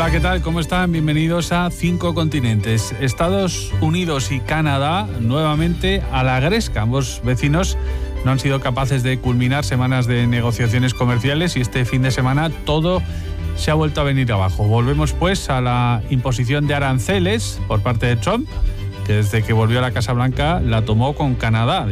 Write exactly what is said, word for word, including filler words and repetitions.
Hola, ¿qué tal? ¿Cómo están? Bienvenidos a Cinco Continentes. Estados Unidos y Canadá nuevamente a la gresca. Ambos vecinos no han sido capaces de culminar semanas de negociaciones comerciales y este fin de semana todo se ha vuelto a venir abajo. Volvemos pues a la imposición de aranceles por parte de Trump, que desde que volvió a la Casa Blanca la tomó con Canadá.